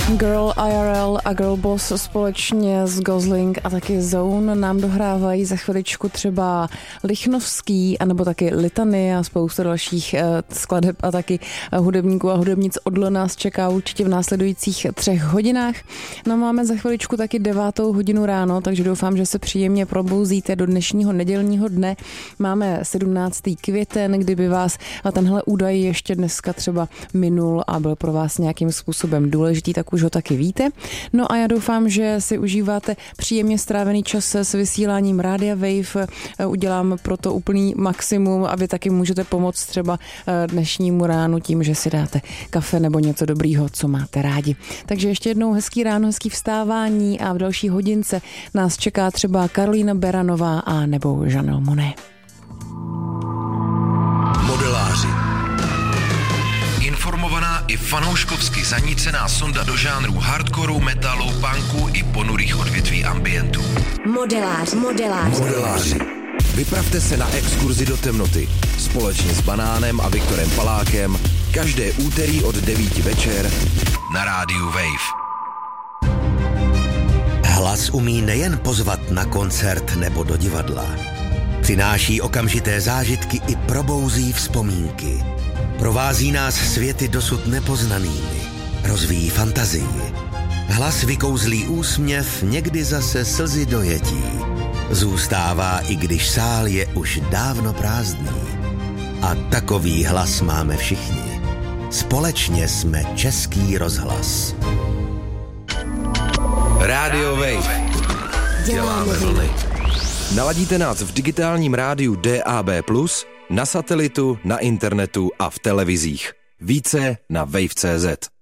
Girl IRL a Girl Boss společně s Gosling a taky Zone nám dohrávají za chviličku třeba Lichnovský, anebo taky Litany a spoustu dalších skladeb a taky hudebníků a hudebnic od nás čeká určitě v následujících 3 hodinách. No máme za chviličku taky 9. hodinu ráno, takže doufám, že se příjemně probouzíte do dnešního nedělního dne. Máme 17. květen, kdyby vás tenhle údaj ještě dneska třeba minul a byl pro vás nějakým způsobem důležitý, tak už ho taky víte. No a já doufám, že si užíváte příjemně strávený čas s vysíláním Rádia Wave. Udělám proto úplný maximum a vy taky můžete pomoct třeba dnešnímu ránu tím, že si dáte kafe nebo něco dobrýho, co máte rádi. Takže ještě jednou hezký ráno, hezký vstávání a v další hodince nás čeká třeba Karolína Beranová a nebo Janelle Monáe. Modeláři. Informovaná i fanouškovsky zanícená sonda do žánrů hardcoreu, metalu, punku i ponurých odvětví ambientu. Modeláři. Vypravte se na exkurzi do temnoty společně s Banánem a Viktorem Palákem každé úterý od 9 večer na rádiu Wave. Hlas umí nejen pozvat na koncert nebo do divadla. Přináší okamžité zážitky i probouzí vzpomínky. Provází nás světy dosud nepoznanými. Rozvíjí fantazii. Hlas vykouzlí úsměv, někdy zase slzy dojetí. Zůstává, i když sál je už dávno prázdný. A takový hlas máme všichni. Společně jsme Český rozhlas. Rádio Wave. Děláme vlny. Naladíte nás v digitálním rádiu DAB+, na satelitu, na internetu a v televizích. Více na wave.cz.